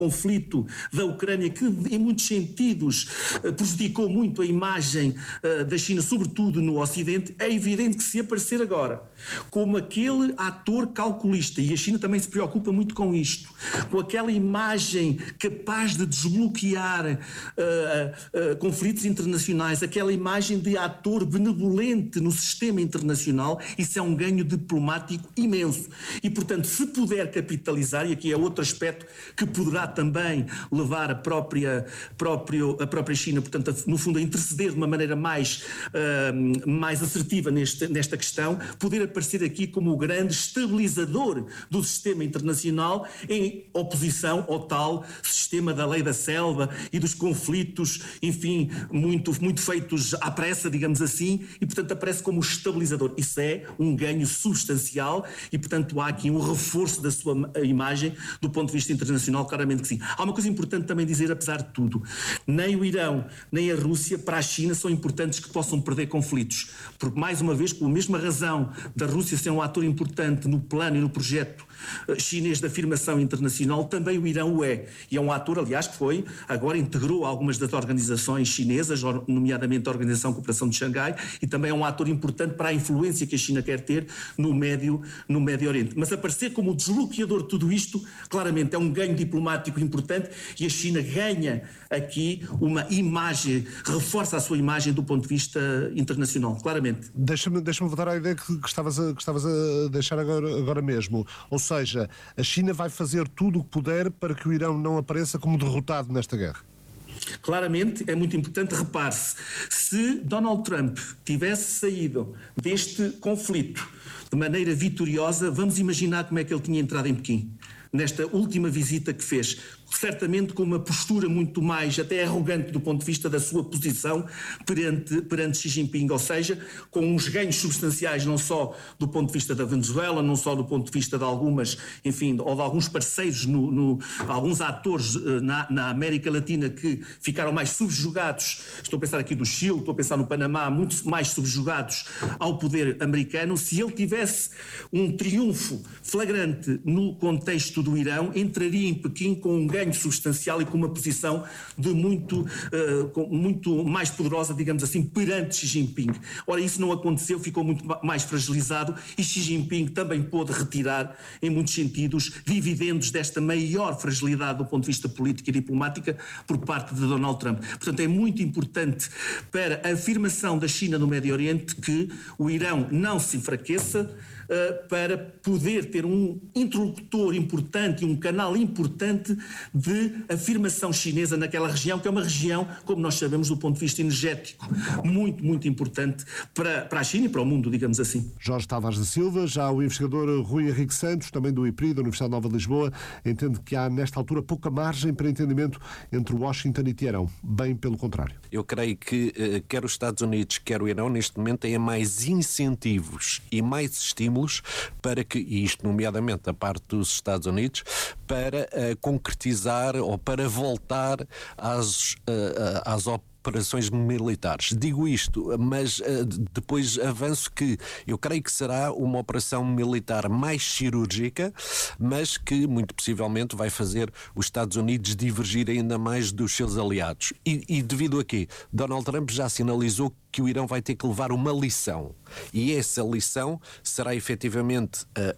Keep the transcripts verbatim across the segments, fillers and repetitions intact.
conflito da Ucrânia, que em muitos sentidos prejudicou muito a imagem da China, sobretudo no Ocidente, é evidente que se aparecer agora como aquele ator calculista, e a China também se preocupa muito com isto, com aquela imagem capaz de desbloquear uh, uh, uh, conflitos internacionais, aquela imagem de ator benevolente no sistema internacional, isso é um ganho diplomático imenso. E, portanto, se puder capitalizar, e aqui é outro aspecto que poderá também levar a própria, próprio, a própria China, portanto, a, no fundo, a interceder de uma maneira mais, uh, mais assertiva neste, nesta questão, poder aparecer aqui como o grande estabilizador do sistema internacional em oposição ao tal sistema da lei da selva e dos conflitos, enfim, muito, muito feitos à pressa, digamos assim, e, portanto, aparece como estabilizador. Isso é um ganho substancial e, portanto, há aqui um reforço da sua imagem do ponto de vista internacional, claramente que sim. Há uma coisa importante também dizer, apesar de tudo, nem o Irão, nem a Rússia, para a China, são importantes que possam perder conflitos, porque, mais uma vez, pela mesma razão da Rússia ser um ator importante no plano e no projeto chinês de afirmação internacional, também o Irão o é. E é um ator, aliás, que foi, agora integrou algumas das organizações chinesas, nomeadamente a Organização de Cooperação de Xangai, e também é um ator importante para a influência que a China quer ter no Médio, no Médio Oriente. Mas aparecer como o desbloqueador de tudo isto, claramente é um ganho diplomático importante e a China ganha aqui uma imagem, reforça a sua imagem do ponto de vista internacional, claramente. Deixa-me, deixa-me voltar à ideia que, que, estavas a, que estavas a deixar agora, agora mesmo. Ou Ou seja, a China vai fazer tudo o que puder para que o Irão não apareça como derrotado nesta guerra. Claramente é muito importante, repare-se, se Donald Trump tivesse saído deste conflito de maneira vitoriosa, vamos imaginar como é que ele tinha entrado em Pequim, nesta última visita que fez, certamente com uma postura muito mais até arrogante do ponto de vista da sua posição perante, perante Xi Jinping, ou seja, com uns ganhos substanciais não só do ponto de vista da Venezuela, não só do ponto de vista de algumas, enfim, ou de alguns parceiros, no, no, alguns atores na, na América Latina que ficaram mais subjugados, estou a pensar aqui do Chile, estou a pensar no Panamá, muito mais subjugados ao poder americano. Se ele tivesse um triunfo flagrante no contexto do Irão, entraria em Pequim com um ganho substancial e com uma posição de muito, uh, muito mais poderosa, digamos assim, perante Xi Jinping. Ora, isso não aconteceu, ficou muito mais fragilizado e Xi Jinping também pôde retirar, em muitos sentidos, dividendos desta maior fragilidade do ponto de vista político e diplomática por parte de Donald Trump. Portanto, é muito importante para a afirmação da China no Médio Oriente que o Irão não se enfraqueça, uh, para poder ter um interlocutor importante e um canal importante de afirmação chinesa naquela região, que é uma região, como nós sabemos, do ponto de vista energético, muito, muito importante para, para a China e para o mundo, digamos assim. Jorge Tavares da Silva, já o investigador Rui Henrique Santos, também do I P R I, da Universidade Nova de Lisboa, entende que há, nesta altura, pouca margem para entendimento entre Washington e Teherão. Bem pelo contrário. Eu creio que eh, quer os Estados Unidos, quer o Irão, neste momento, têm mais incentivos e mais estímulos para que, e isto nomeadamente da parte dos Estados Unidos, para uh, concretizar ou para voltar às, uh, às operações operações militares. Digo isto, mas uh, depois avanço que eu creio que será uma operação militar mais cirúrgica, mas que muito possivelmente vai fazer os Estados Unidos divergir ainda mais dos seus aliados. E, e devido a quê? Donald Trump já sinalizou que o Irão vai ter que levar uma lição. E essa lição será efetivamente a,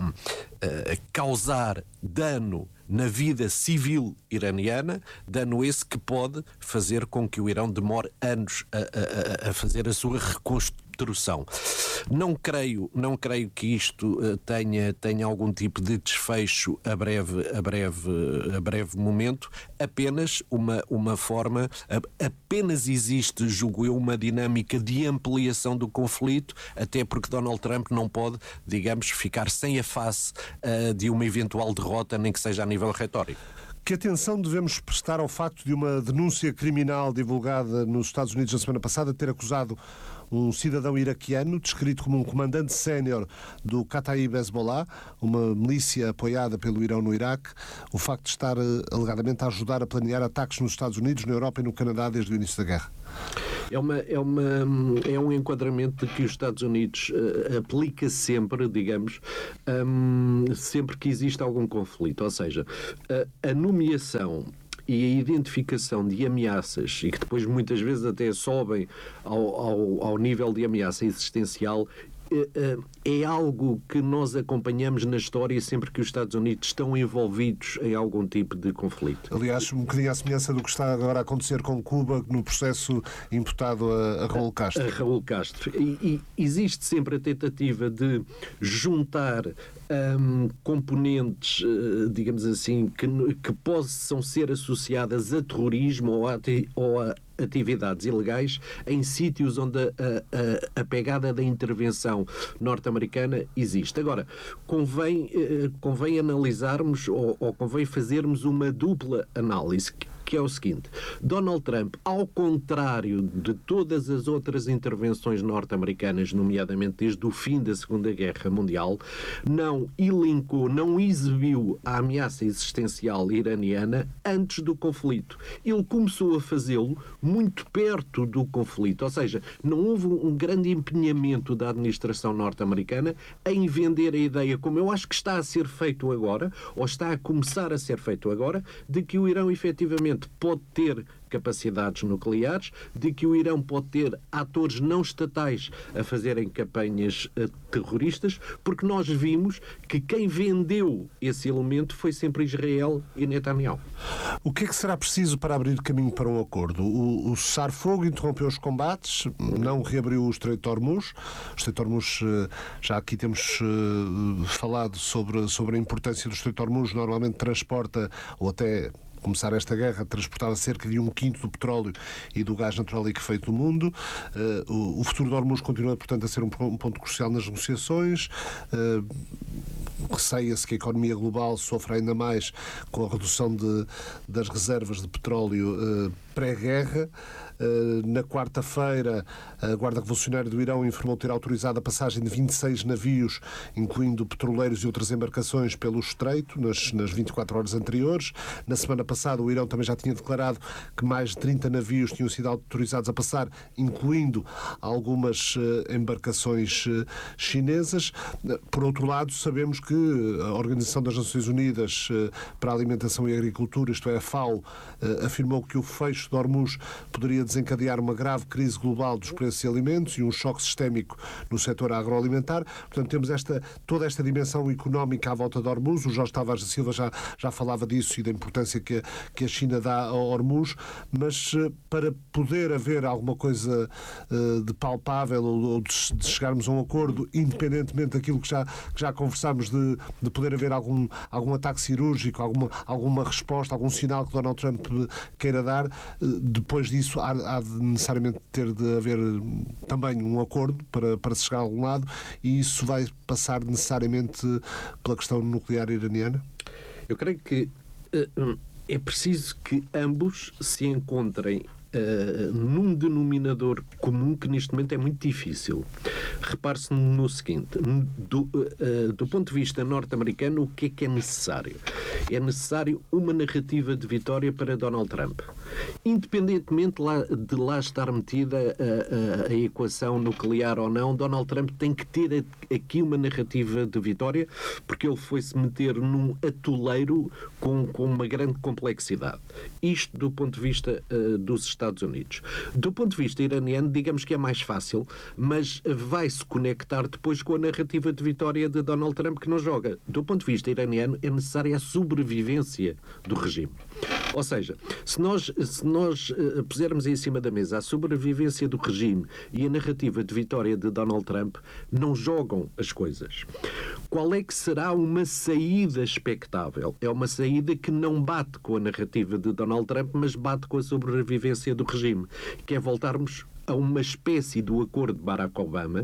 a, a causar dano na vida civil iraniana, dano esse que pode fazer com que o Irão demore anos a, a, a fazer a sua reconstrução. Não creio, não creio que isto uh, tenha, tenha algum tipo de desfecho a breve, a breve, a breve momento, apenas uma, uma forma, a, apenas existe, julgo eu, uma dinâmica de ampliação do conflito, até porque Donald Trump não pode, digamos, ficar sem a face uh, de uma eventual derrota, nem que seja a nível retórico. Que atenção devemos prestar ao facto de uma denúncia criminal divulgada nos Estados Unidos na semana passada ter acusado um cidadão iraquiano, descrito como um comandante sénior do Kataib Hezbollah, uma milícia apoiada pelo Irão no Iraque, o facto de estar alegadamente a ajudar a planear ataques nos Estados Unidos, na Europa e no Canadá desde o início da guerra? É, uma, é, uma, é um enquadramento que os Estados Unidos uh, aplica sempre, digamos, um, sempre que existe algum conflito. Ou seja, a, a nomeação e a identificação de ameaças, e que depois muitas vezes até sobem ao, ao, ao nível de ameaça existencial, é algo que nós acompanhamos na história sempre que os Estados Unidos estão envolvidos em algum tipo de conflito. Aliás, um bocadinho à semelhança do que está agora a acontecer com Cuba no processo imputado a, a Raul Castro. A, a Raul Castro. E, e existe sempre a tentativa de juntar um, componentes, uh, digamos assim, que, que possam ser associadas a terrorismo ou a, ou a atividades ilegais em sítios onde a, a, a pegada da intervenção norte-americana existe. Agora, convém, eh, convém analisarmos ou, ou convém fazermos uma dupla análise, que é o seguinte: Donald Trump, ao contrário de todas as outras intervenções norte-americanas, nomeadamente desde o fim da Segunda Guerra Mundial, não elencou, não exibiu a ameaça existencial iraniana antes do conflito. Ele começou a fazê-lo muito perto do conflito, ou seja, não houve um grande empenhamento da administração norte-americana em vender a ideia, como eu acho que está a ser feito agora, ou está a começar a ser feito agora, de que o Irão efetivamente pode ter capacidades nucleares, de que o Irão pode ter atores não estatais a fazerem campanhas uh, terroristas, porque nós vimos que quem vendeu esse elemento foi sempre Israel e Netanyahu. O que é que será preciso para abrir caminho para um acordo? O, o cessar-fogo interrompeu os combates, não reabriu o Estreito de Hormuz. O Estreito de Hormuz, já aqui temos uh, falado sobre, sobre a importância do Estreito de Hormuz, normalmente transporta, ou até começar esta guerra, transportava cerca de um quinto do petróleo e do gás natural liquefeito do mundo. Uh, o, o futuro de Hormuz continua, portanto, a ser um, um ponto crucial nas negociações. Uh, Receia-se que a economia global sofra ainda mais com a redução de, das reservas de petróleo uh, pré-guerra. Uh, na quarta-feira, a Guarda Revolucionária do Irão informou ter autorizado a passagem de vinte e seis navios, incluindo petroleiros e outras embarcações, pelo Estreito, nas, nas vinte e quatro horas anteriores. Na semana passada, o Irão também já tinha declarado que mais de trinta navios tinham sido autorizados a passar, incluindo algumas uh, embarcações uh, chinesas. Uh, por outro lado, sabemos que a Organização das Nações Unidas uh, para a Alimentação e Agricultura, isto é, a FAO, uh, afirmou que o fecho de Hormuz poderia desencadear uma grave crise global dos preços de alimentos e um choque sistémico no setor agroalimentar. Portanto, temos esta, toda esta dimensão económica à volta de Hormuz. O Jorge Tavares da Silva já, já falava disso e da importância que a, que a China dá a Hormuz, mas para poder haver alguma coisa uh, de palpável ou, ou de, de chegarmos a um acordo, independentemente daquilo que já, que já conversámos, de, de poder haver algum, algum ataque cirúrgico, alguma, alguma resposta, algum sinal que Donald Trump queira dar, uh, depois disso há há de necessariamente ter de haver também um acordo para, para se chegar a algum lado, e isso vai passar necessariamente pela questão nuclear iraniana? Eu creio que uh, é preciso que ambos se encontrem Uh, num denominador comum que neste momento é muito difícil. Repare-se no seguinte: do, uh, do ponto de vista norte-americano, o que é que é necessário? É necessário uma narrativa de vitória para Donald Trump. Independentemente lá, de lá estar metida a, a, a equação nuclear ou não, Donald Trump tem que ter aqui uma narrativa de vitória, porque ele foi-se meter num atoleiro com, com uma grande complexidade. Isto do ponto de vista uh, dos Estados Estados Unidos. Do ponto de vista iraniano, digamos que é mais fácil, mas vai-se conectar depois com a narrativa de vitória de Donald Trump, que não joga. Do ponto de vista iraniano, é necessária a sobrevivência do regime. Ou seja, se nós, se nós uh, pusermos em cima da mesa a sobrevivência do regime e a narrativa de vitória de Donald Trump, não jogam as coisas. Qual é que será uma saída expectável? É uma saída que não bate com a narrativa de Donald Trump, mas bate com a sobrevivência do regime, que é voltarmos a uma espécie do acordo de Barack Obama,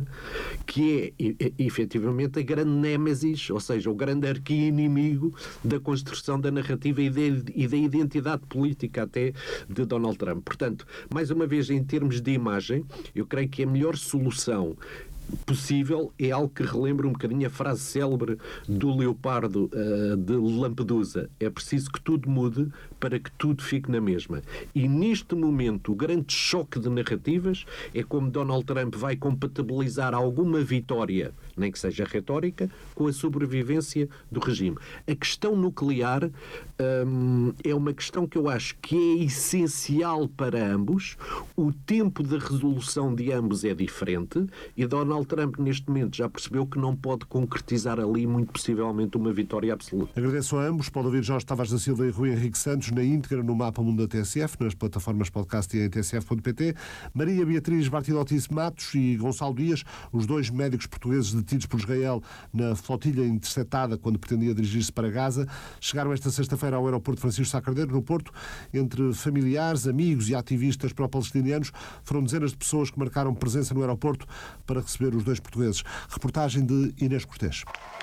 que é efetivamente a grande nêmesis, ou seja, o grande arqui-inimigo da construção da narrativa e, de, e da identidade política até de Donald Trump. Portanto, mais uma vez, em termos de imagem, eu creio que a melhor solução possível é algo que relembra um bocadinho a frase célebre do Leopardo uh, de Lampedusa. É preciso que tudo mude para que tudo fique na mesma. E neste momento o grande choque de narrativas é como Donald Trump vai compatibilizar alguma vitória, nem que seja retórica, com a sobrevivência do regime. A questão nuclear hum, é uma questão que eu acho que é essencial para ambos. O tempo de resolução de ambos é diferente e Donald Trump neste momento já percebeu que não pode concretizar ali muito possivelmente uma vitória absoluta. Agradeço a ambos. Pode ouvir Jorge Tavares da Silva e Rui Henrique Santos na íntegra no Mapa Mundo da T S F, nas plataformas podcast e em t s f ponto p t. Maria Beatriz Bartilotti Matos e Gonçalo Dias, os dois médicos portugueses detidos por Israel na flotilha interceptada quando pretendia dirigir-se para Gaza, chegaram esta sexta-feira ao aeroporto Francisco Sá Carneiro, no Porto. Entre familiares, amigos e ativistas pró-palestinianos, foram dezenas de pessoas que marcaram presença no aeroporto para receber os dois portugueses. Reportagem de Inês Cortês.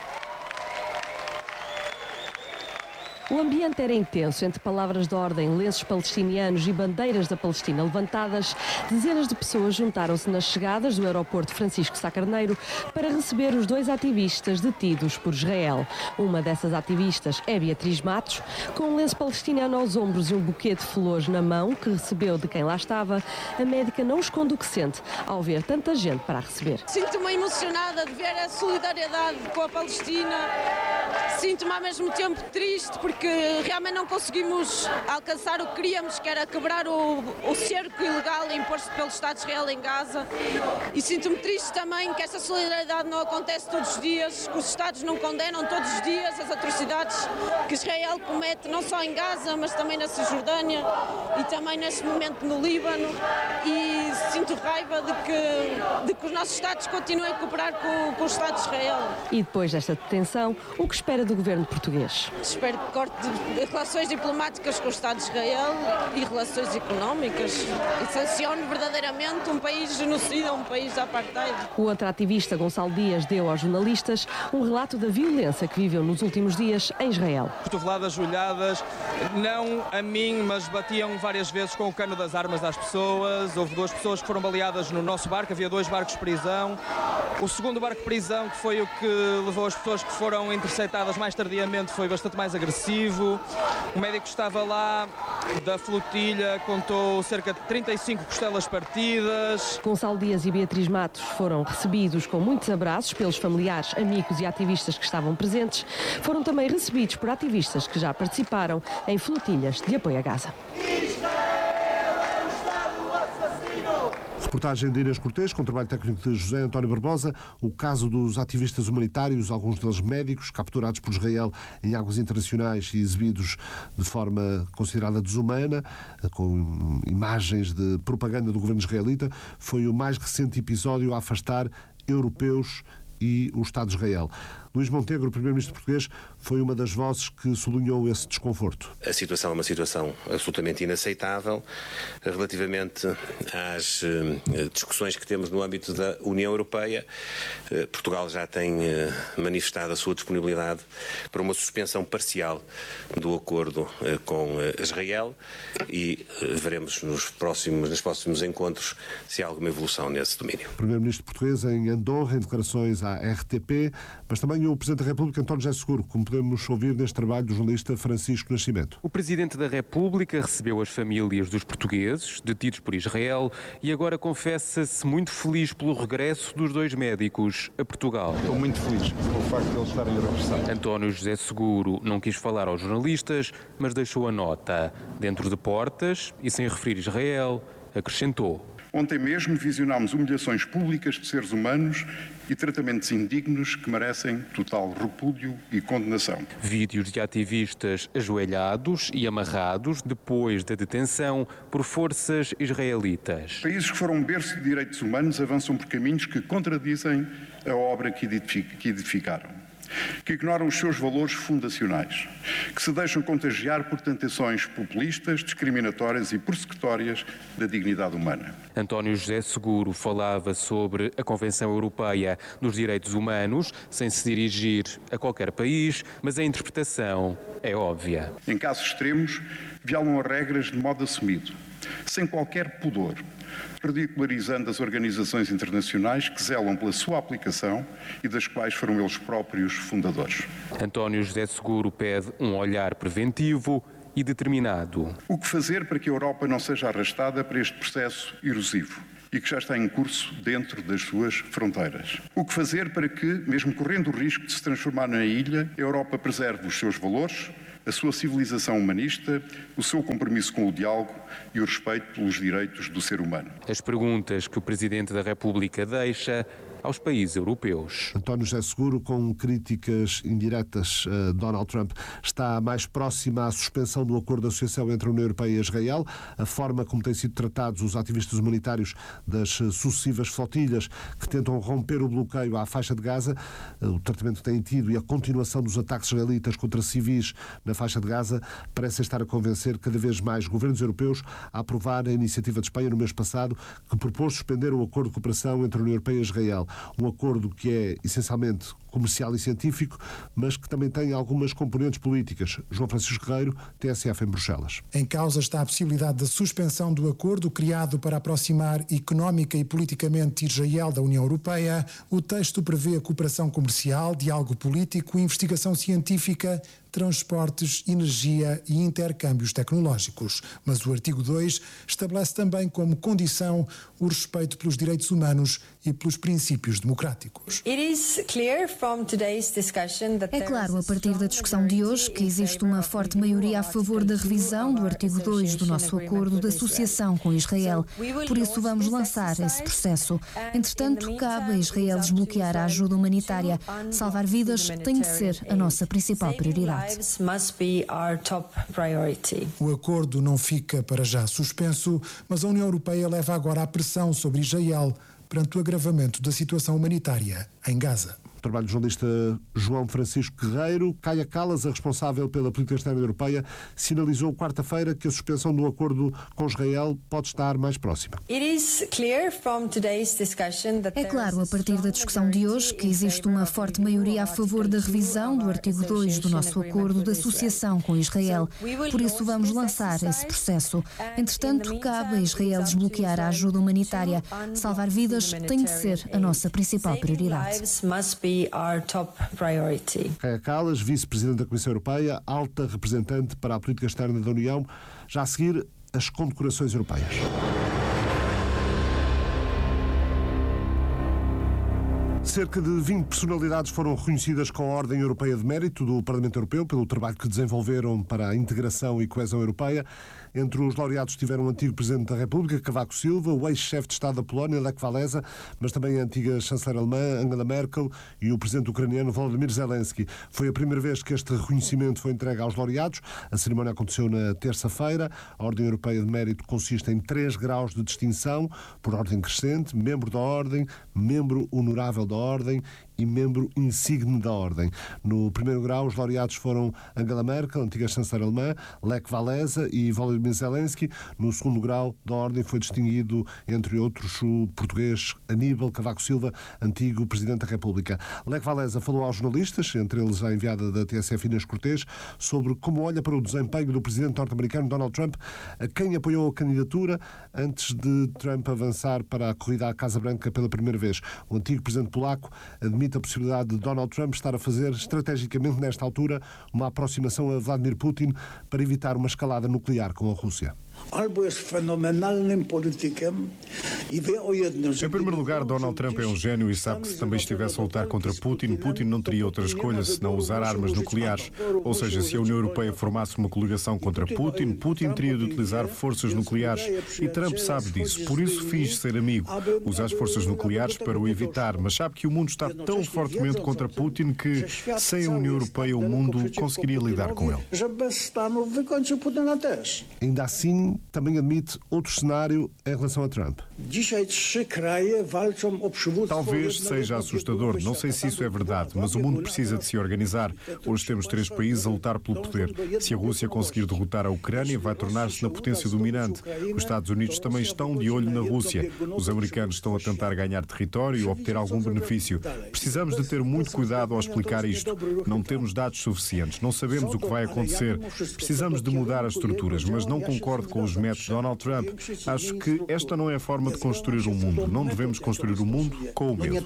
O ambiente era intenso, entre palavras de ordem, lenços palestinianos e bandeiras da Palestina levantadas. Dezenas de pessoas juntaram-se nas chegadas do aeroporto Francisco Sá Carneiro para receber os dois ativistas detidos por Israel. Uma dessas ativistas é Beatriz Matos, com um lenço palestiniano aos ombros e um buquê de flores na mão que recebeu de quem lá estava. A médica não esconde o que sente ao ver tanta gente para a receber. Sinto-me emocionada de ver a solidariedade com a Palestina. Sinto-me ao mesmo tempo triste porque realmente não conseguimos alcançar o que queríamos, que era quebrar o, o cerco ilegal imposto pelo Estado de Israel em Gaza. E sinto-me triste também que essa solidariedade não acontece todos os dias, que os Estados não condenam todos os dias as atrocidades que Israel comete, não só em Gaza, mas também na Cisjordânia e também neste momento no Líbano. E sinto raiva de que, de que os nossos Estados continuem a cooperar com, com o Estado de Israel. E depois desta detenção, o que espera do governo português? Espero que corte de relações diplomáticas com o Estado de Israel e relações económicas e sancione verdadeiramente um país genocida, um país de apartheid. O outro ativista, Gonçalo Dias, deu aos jornalistas um relato da violência que viveu nos últimos dias em Israel. Cotoveladas, joelhadas, não a mim, mas batiam várias vezes com o cano das armas às pessoas. Houve duas pessoas que foram baleadas no nosso barco, havia dois barcos de prisão. O segundo barco de prisão, que foi o que levou as pessoas que foram interceptadas mais tardiamente, foi bastante mais agressivo. O médico que estava lá da flotilha contou cerca de trinta e cinco costelas partidas. Gonçalo Dias e Beatriz Matos foram recebidos com muitos abraços pelos familiares, amigos e ativistas que estavam presentes. Foram também recebidos por ativistas que já participaram em flotilhas de apoio a Gaza. Reportagem de Inês Cortês, com o trabalho técnico de José António Barbosa. O caso dos ativistas humanitários, alguns deles médicos, capturados por Israel em águas internacionais e exibidos de forma considerada desumana, com imagens de propaganda do governo israelita, foi o mais recente episódio a afastar europeus e o Estado de Israel. Luís Montenegro, o primeiro-ministro português, foi uma das vozes que sublinhou esse desconforto. A situação é uma situação absolutamente inaceitável relativamente às uh, discussões que temos no âmbito da União Europeia. Uh, Portugal já tem uh, manifestado a sua disponibilidade para uma suspensão parcial do acordo uh, com uh, Israel e uh, veremos nos próximos, nos próximos encontros se há alguma evolução nesse domínio. O primeiro-ministro português em Andorra, em declarações à R T P, mas também o Presidente da República, António José Seguro, como podemos ouvir neste trabalho do jornalista Francisco Nascimento. O Presidente da República recebeu as famílias dos portugueses detidos por Israel e agora confessa-se muito feliz pelo regresso dos dois médicos a Portugal. Estou muito feliz pelo facto de eles estarem a regressar. António José Seguro não quis falar aos jornalistas, mas deixou a nota. Dentro de portas e sem referir Israel, acrescentou: Ontem mesmo visionámos humilhações públicas de seres humanos e tratamentos indignos que merecem total repúdio e condenação. Vídeos de ativistas ajoelhados e amarrados depois da detenção por forças israelitas. Países que foram berço de direitos humanos avançam por caminhos que contradizem a obra que edificaram, que ignoram os seus valores fundacionais, que se deixam contagiar por tentações populistas, discriminatórias e persecutórias da dignidade humana. António José Seguro falava sobre a Convenção Europeia dos Direitos Humanos, sem se dirigir a qualquer país, mas a interpretação é óbvia. Em casos extremos, violam as regras de modo assumido, sem qualquer pudor, ridicularizando as organizações internacionais que zelam pela sua aplicação e das quais foram eles próprios fundadores. António José Seguro pede um olhar preventivo e determinado. O que fazer para que a Europa não seja arrastada para este processo erosivo e que já está em curso dentro das suas fronteiras? O que fazer para que, mesmo correndo o risco de se transformar na ilha, a Europa preserve os seus valores, a sua civilização humanista, o seu compromisso com o diálogo e o respeito pelos direitos do ser humano? As perguntas que o Presidente da República deixa aos países europeus. António José Seguro, com críticas indiretas a Donald Trump, está mais próxima à suspensão do acordo de associação entre a União Europeia e Israel, a forma como têm sido tratados os ativistas humanitários das sucessivas flotilhas que tentam romper o bloqueio à faixa de Gaza, o tratamento que têm tido e a continuação dos ataques israelitas contra civis na faixa de Gaza parecem estar a convencer cada vez mais governos europeus a aprovar a iniciativa de Espanha no mês passado, que propôs suspender o acordo de cooperação entre a União Europeia e Israel. Um acordo que é essencialmente comercial e científico, mas que também tem algumas componentes políticas. João Francisco Guerreiro, T S F em Bruxelas. Em causa está a possibilidade da suspensão do acordo criado para aproximar económica e politicamente Israel da União Europeia. O texto prevê a cooperação comercial, diálogo político, investigação científica, transportes, energia e intercâmbios tecnológicos. Mas o artigo dois estabelece também como condição o respeito pelos direitos humanos e pelos princípios democráticos. É claro, a partir da discussão de hoje, que existe uma forte maioria a favor da revisão do artigo dois do nosso acordo de associação com Israel. Por isso vamos lançar esse processo. Entretanto, cabe a Israel desbloquear a ajuda humanitária. Salvar vidas tem de ser a nossa principal prioridade. O acordo não fica para já suspenso, mas a União Europeia leva agora a pressão sobre Israel perante o agravamento da situação humanitária em Gaza. Trabalho do jornalista João Francisco Guerreiro. Kaja Kallas, a responsável pela política externa europeia, sinalizou quarta-feira que a suspensão do acordo com Israel pode estar mais próxima. É claro, a partir da discussão de hoje, que existe uma forte maioria a favor da revisão do artigo dois do nosso acordo de associação com Israel. Por isso vamos lançar esse processo. Entretanto, cabe a Israel desbloquear a ajuda humanitária. Salvar vidas tem de ser a nossa principal prioridade. Kaja Kallas, vice-presidente da Comissão Europeia, alta representante para a política externa da União. Já a seguir, as condecorações europeias. Cerca de vinte personalidades foram reconhecidas com a Ordem Europeia de Mérito do Parlamento Europeu pelo trabalho que desenvolveram para a integração e coesão europeia. Entre os laureados estiveram o antigo Presidente da República, Cavaco Silva, o ex-chefe de Estado da Polónia, Lech Walesa, mas também a antiga chanceler alemã, Angela Merkel, e o Presidente ucraniano, Volodymyr Zelensky. Foi a primeira vez que este reconhecimento foi entregue aos laureados. A cerimónia aconteceu na terça-feira. A Ordem Europeia de Mérito consiste em três graus de distinção, por ordem crescente: membro da Ordem, membro honorável da Ordem e membro insigne da Ordem. No primeiro grau, os laureados foram Angela Merkel, antiga chanceler alemã, Lech Walesa e Volodymyr Zelensky. No segundo grau da Ordem foi distinguido, entre outros, o português Aníbal Cavaco Silva, antigo Presidente da República. Lech Walesa falou aos jornalistas, entre eles a enviada da T S F Inês Cortês, sobre como olha para o desempenho do Presidente norte-americano Donald Trump, a quem apoiou a candidatura antes de Trump avançar para a corrida à Casa Branca pela primeira vez. O antigo Presidente polaco admite a possibilidade de Donald Trump estar a fazer estrategicamente nesta altura uma aproximação a Vladimir Putin para evitar uma escalada nuclear com a Rússia. Em primeiro lugar, Donald Trump é um gênio e sabe que se também estivesse a lutar contra Putin, Putin não teria outra escolha senão usar armas nucleares. Ou seja, se a União Europeia formasse uma coligação contra Putin, Putin teria de utilizar forças nucleares. E Trump sabe disso. Por isso finge ser amigo. Usa as forças nucleares para o evitar. Mas sabe que o mundo está tão fortemente contra Putin que, sem a União Europeia, o mundo conseguiria lidar com ele. Ainda assim, também admite outro cenário em relação a Trump. Talvez seja assustador, não sei se isso é verdade, mas o mundo precisa de se organizar. Hoje temos três países a lutar pelo poder. Se a Rússia conseguir derrotar a Ucrânia, vai tornar-se na potência dominante. Os Estados Unidos também estão de olho na Rússia. Os americanos estão a tentar ganhar território e obter algum benefício. Precisamos de ter muito cuidado ao explicar isto. Não temos dados suficientes, não sabemos o que vai acontecer. Precisamos de mudar as estruturas, mas não concordo com os os métodos de Donald Trump. Acho que esta não é a forma de construir o mundo. Não devemos construir o mundo com o medo.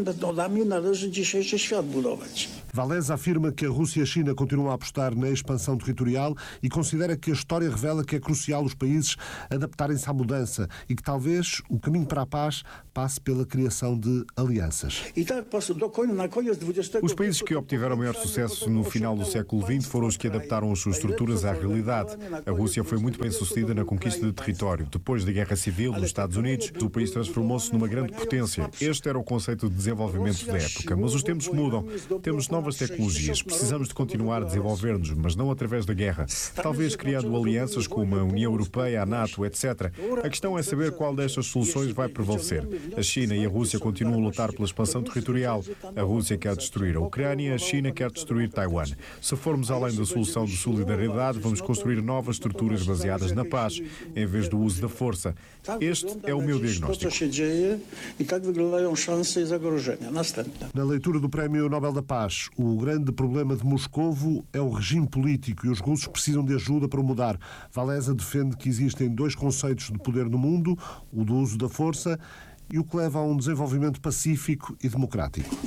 Wałęsa afirma que a Rússia e a China continuam a apostar na expansão territorial e considera que a história revela que é crucial os países adaptarem-se à mudança e que talvez o caminho para a paz passe pela criação de alianças. Os países que obtiveram maior sucesso no final do século vinte foram os que adaptaram as suas estruturas à realidade. A Rússia foi muito bem sucedida na conquista de território. Depois da Guerra Civil nos Estados Unidos, o país transformou-se numa grande potência. Este era o conceito de desenvolvimento da época. Mas os tempos mudam. Temos novas tecnologias. Precisamos de continuar a desenvolver-nos, mas não através da guerra. Talvez criando alianças como a União Europeia, a NATO, etcétera. A questão é saber qual destas soluções vai prevalecer. A China e a Rússia continuam a lutar pela expansão territorial. A Rússia quer destruir a Ucrânia, a China quer destruir Taiwan. Se formos além da solução de solidariedade, vamos construir novas estruturas baseadas na paz, em vez do uso da força. Este é o meu diagnóstico. Na leitura do Prémio Nobel da Paz, o grande problema de Moscovo é o regime político e os russos precisam de ajuda para o mudar. Wałęsa defende que existem dois conceitos de poder no mundo, o do uso da força e o que leva a um desenvolvimento pacífico e democrático.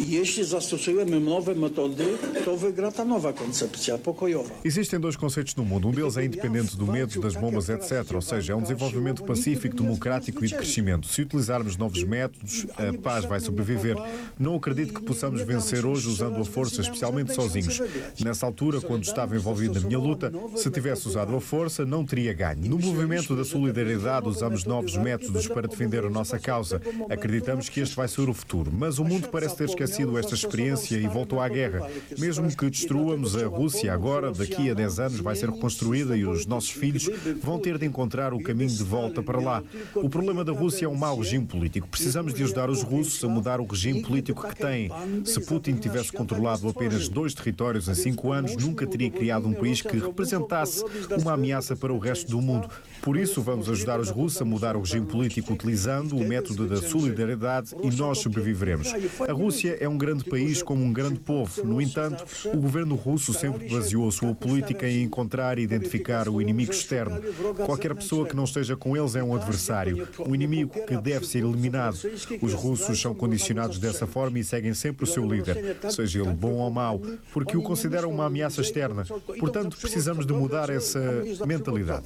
Existem dois conceitos no mundo. Um deles é independente do medo, das bombas, etcétera. Ou seja, é um desenvolvimento pacífico, democrático e de crescimento. Se utilizarmos novos métodos, a paz vai sobreviver. Não acredito que possamos vencer hoje usando a força, especialmente sozinhos. Nessa altura, quando estava envolvido na minha luta, se tivesse usado a força, não teria ganho. No movimento da solidariedade, usamos novos métodos para defender a nossa causa. Acreditamos que este vai ser o futuro, mas o mundo parece ter esquecido esta experiência e voltou à guerra. Mesmo que destruamos a Rússia agora, daqui a dez anos vai ser reconstruída e os nossos filhos vão ter de encontrar o caminho de volta para lá. O problema da Rússia é um mau regime político. Precisamos de ajudar os russos a mudar o regime político que têm. Se Putin tivesse controlado apenas dois territórios em cinco anos, nunca teria criado um país que representasse uma ameaça para o resto do mundo. Por isso, vamos ajudar os russos a mudar o regime político utilizando o método da solidariedade e nós sobreviveremos. A Rússia é um grande país como um grande povo. No entanto, o governo russo sempre baseou a sua política em encontrar e identificar o inimigo externo. Qualquer pessoa que não esteja com eles é um adversário, um inimigo que deve ser eliminado. Os russos são condicionados dessa forma e seguem sempre o seu líder, seja ele bom ou mau, porque o consideram uma ameaça externa. Portanto, precisamos de mudar essa mentalidade.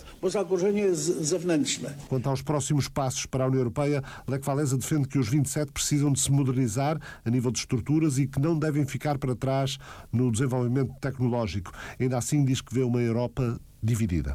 Quanto aos próximos passos para a União Europeia, Lech Wałęsa defende que os vinte e sete precisam de se modernizar a nível de estruturas e que não devem ficar para trás no desenvolvimento tecnológico. Ainda assim, diz que vê uma Europa dividida.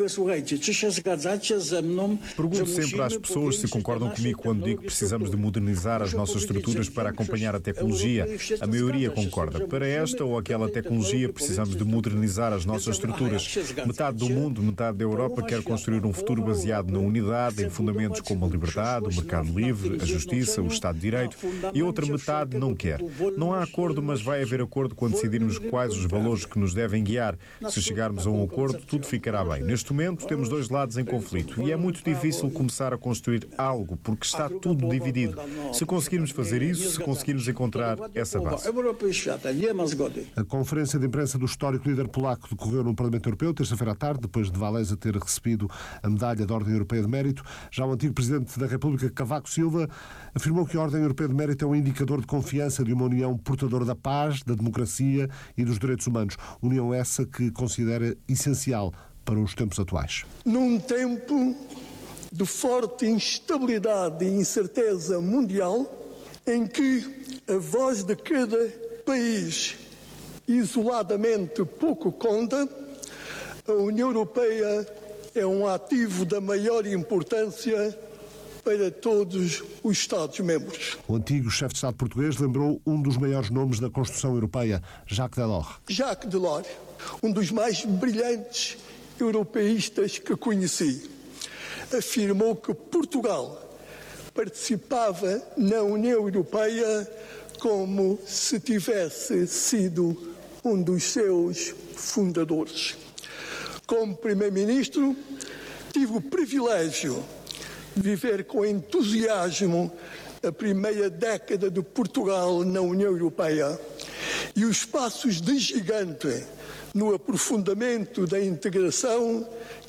Pergunto sempre às pessoas se concordam comigo quando digo que precisamos de modernizar as nossas estruturas para acompanhar a tecnologia. A maioria concorda. Para esta ou aquela tecnologia, precisamos de modernizar as nossas estruturas. Metade do mundo, metade da Europa quer construir um futuro baseado na unidade, em fundamentos como a liberdade, o mercado livre, a justiça, o Estado de Direito, e outra metade não quer. Não há acordo, mas vai haver acordo quando decidirmos quais os valores que nos devem guiar. Se chegarmos a um acordo, tudo ficará bem. Neste momento, temos dois lados em conflito e é muito difícil começar a construir algo porque está tudo dividido. Se conseguirmos fazer isso, se conseguirmos encontrar essa base. A conferência de imprensa do histórico líder polaco decorreu no Parlamento Europeu, terça-feira à tarde, depois de Wałęsa ter recebido a medalha da Ordem Europeia de Mérito. Já o antigo Presidente da República, Cavaco Silva, afirmou que a Ordem Europeia de Mérito é um indicador de confiança de uma União portadora da paz, da democracia e dos direitos humanos. União essa que considera essencial para os tempos atuais. Num tempo de forte instabilidade e incerteza mundial, em que a voz de cada país isoladamente pouco conta, a União Europeia é um ativo da maior importância para todos os Estados-membros. O antigo chefe de Estado português lembrou um dos maiores nomes da construção europeia, Jacques Delors. Jacques Delors, um dos mais brilhantes europeístas que conheci, afirmou que Portugal participava na União Europeia como se tivesse sido um dos seus fundadores. Como primeiro-ministro, tive o privilégio de viver com entusiasmo a primeira década de Portugal na União Europeia e os passos de gigante no aprofundamento da integração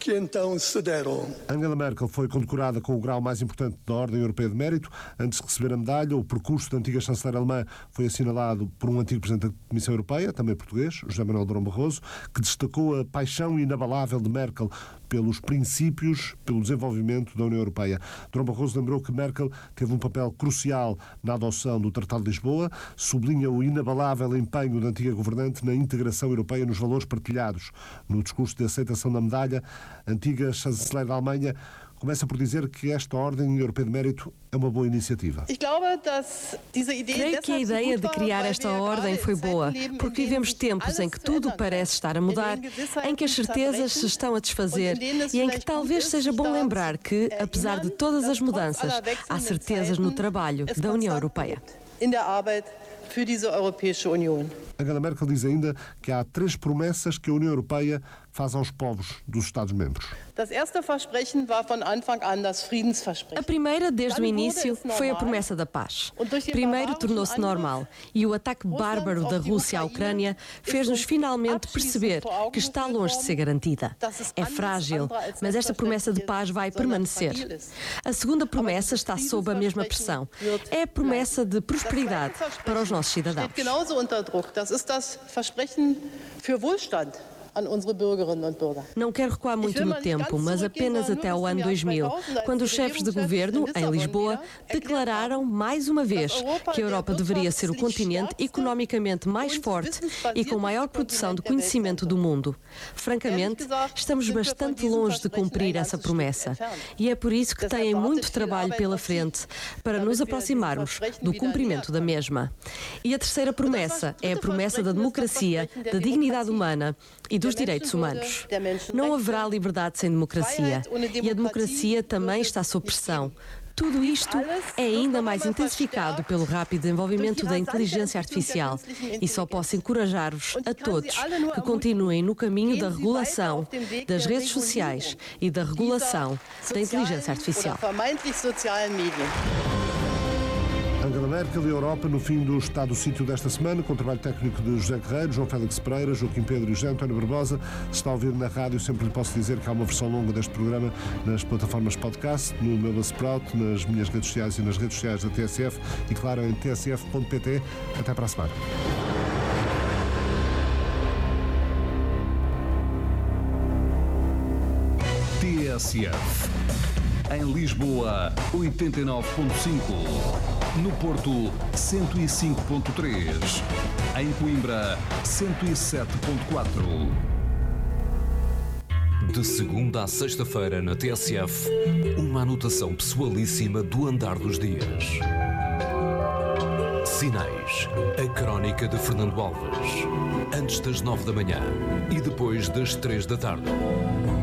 que então se deram. Angela Merkel foi condecorada com o grau mais importante da Ordem Europeia de Mérito. Antes de receber a medalha, o percurso da antiga chanceler alemã foi assinalado por um antigo presidente da Comissão Europeia, também português, José Manuel Durão Barroso, que destacou a paixão inabalável de Merkel pelos princípios, pelo desenvolvimento da União Europeia. Durão Barroso lembrou que Merkel teve um papel crucial na adoção do Tratado de Lisboa, sublinha o inabalável empenho da antiga governante na integração europeia nos valores partilhados. No discurso de aceitação da medalha, a antiga chanceler da Alemanha começa por dizer que esta Ordem Europeia de Mérito é uma boa iniciativa. Creio que a ideia de criar esta ordem foi boa, porque vivemos tempos em que tudo parece estar a mudar, em que as certezas se estão a desfazer e em que talvez seja bom lembrar que, apesar de todas as mudanças, há certezas no trabalho da União Europeia. Angela Merkel diz ainda que há três promessas que a União Europeia faz aos povos dos Estados-membros. A primeira, desde o início, foi a promessa da paz. Primeiro tornou-se normal e o ataque bárbaro da Rússia à Ucrânia fez-nos finalmente perceber que está longe de ser garantida. É frágil, mas esta promessa de paz vai permanecer. A segunda promessa está sob a mesma pressão. É a promessa de prosperidade para os nossos cidadãos. Não quero recuar muito no tempo, mas apenas até o ano dois mil, quando os chefes de governo, em Lisboa, declararam mais uma vez que a Europa deveria ser o continente economicamente mais forte e com maior produção de conhecimento do mundo. Francamente, estamos bastante longe de cumprir essa promessa e é por isso que têm muito trabalho pela frente para nos aproximarmos do cumprimento da mesma. E a terceira promessa é a promessa da democracia, da dignidade humana e dos direitos humanos. Não haverá liberdade sem democracia e a democracia também está sob pressão. Tudo isto é ainda mais intensificado pelo rápido desenvolvimento da inteligência artificial e só posso encorajar-vos a todos que continuem no caminho da regulação das redes sociais e da regulação da inteligência artificial. Angela Merkel e a Europa no fim do Estado do Sítio desta semana, com o trabalho técnico de José Guerreiro, João Félix Pereira, Joaquim Pedro e José António Barbosa. Se está a ouvir na rádio, sempre lhe posso dizer que há uma versão longa deste programa nas plataformas podcast, no meu Buzzsprout, nas minhas redes sociais e nas redes sociais da T S F e, claro, em t s f ponto p t. Até para a semana. T S F. Em Lisboa, oitenta e nove ponto cinco. No Porto, cento e cinco ponto três. Em Coimbra, cento e sete ponto quatro. De segunda à sexta-feira na T S F, uma anotação pessoalíssima do andar dos dias. Sinais, a crónica de Fernando Alves. Antes das nove da manhã e depois das três da tarde.